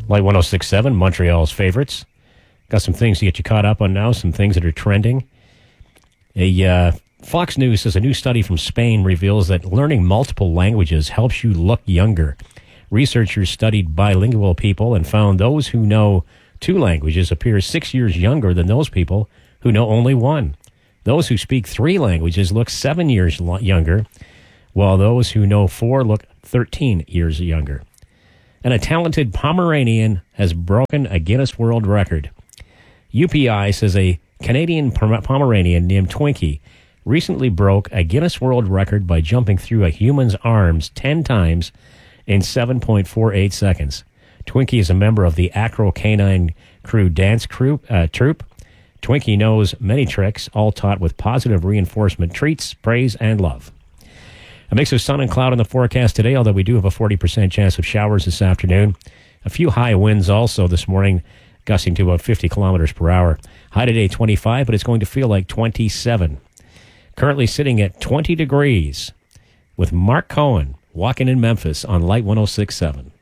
Light 106.7, Montreal's favorites. Got some things to get you caught up on now, some things that are trending. Fox News says a new study from Spain reveals that learning multiple languages helps you look younger. Researchers studied bilingual people and found those who know 2 languages appear 6 years younger than those people who know only 1. Those who speak 3 languages look 7 years younger, while those who know 4 look 13 years younger. And a talented Pomeranian has broken a Guinness World Record. UPI says a Canadian Pomeranian named Twinkie recently broke a Guinness World Record by jumping through a human's arms 10 times in 7.48 seconds. Twinkie is a member of the Acro Canine Crew dance troupe. Twinkie knows many tricks, all taught with positive reinforcement treats, praise, and love. A mix of sun and cloud in the forecast today, although we do have a 40% chance of showers this afternoon. A few high winds also this morning, gusting to about 50 kilometers per hour. High today 25, but it's going to feel like 27. Currently sitting at 20 degrees with Mark Cohen walking in Memphis on Light 106.7.